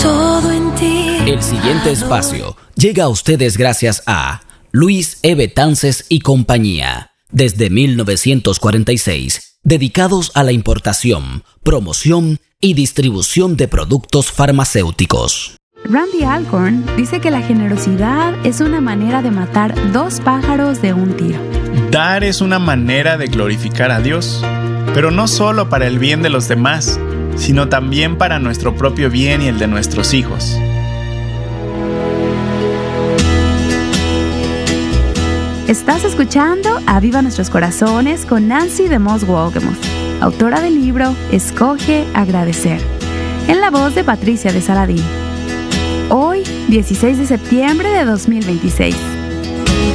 todo en ti. El siguiente espacio llega a ustedes gracias a Luis E. Betances y compañía. Desde 1946, dedicados a la importación, promoción y distribución de productos farmacéuticos. Randy Alcorn dice que la generosidad es una manera de matar 2 pájaros de un tiro. Dar es una manera de glorificar a Dios, pero no solo para el bien de los demás, sino también para nuestro propio bien y el de nuestros hijos. Estás escuchando Aviva Nuestros Corazones con Nancy DeMoss Wolgemuth, autora del libro Escoge Agradecer, en la voz de Patricia de Saladín. Hoy, 16 de septiembre de 2026.